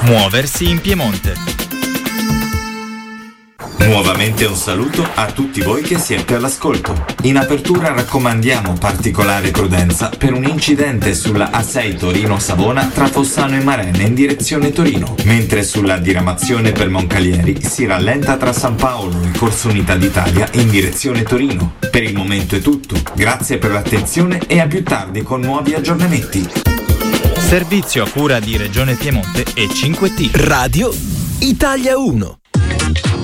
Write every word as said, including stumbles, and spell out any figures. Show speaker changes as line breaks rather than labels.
Muoversi in Piemonte.
Nuovamente un saluto a tutti voi che siete all'ascolto. In apertura raccomandiamo particolare prudenza per un incidente sulla A sei Torino-Savona tra Fossano e Marenne in direzione Torino, mentre sulla diramazione per Moncalieri si rallenta tra San Paolo e Corso Unità d'Italia in direzione Torino. Per il momento è tutto, grazie per l'attenzione e a più tardi con nuovi aggiornamenti.
Servizio a cura di Regione Piemonte e cinque T.
Radio Italia uno.